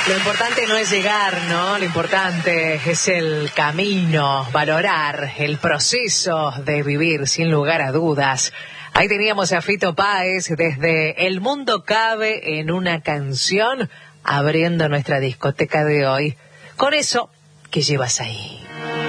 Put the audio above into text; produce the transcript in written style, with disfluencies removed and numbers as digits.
Lo importante no es llegar, ¿no? Lo importante es el camino, valorar el proceso de vivir, sin lugar a dudas. Ahí teníamos a Fito Páez desde El Mundo Cabe en una canción, abriendo nuestra discoteca de hoy. Con eso, ¿qué llevas ahí?